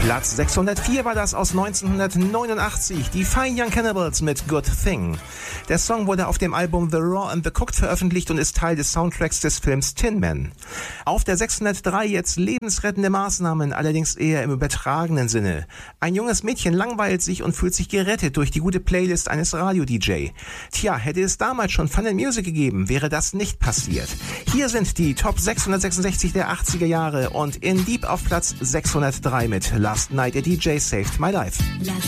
Platz 604 war das aus 1989, die Fine Young Cannibals mit Good Thing. Der Song wurde auf dem Album The Raw and the Cooked veröffentlicht und ist Teil des Soundtracks des Films Tin Man. Auf der 603 jetzt lebensrettende Maßnahmen, allerdings eher im übertragenen Sinne. Ein junges Mädchen langweilt sich und fühlt sich gerettet durch die gute Playlist eines Radio-DJ. Tja, hätte es damals schon Fun and Music gegeben, wäre das nicht passiert. Hier sind die Top 666 der 80er Jahre und In Deep auf Platz 603 mit Last Night a DJ Saved My Life.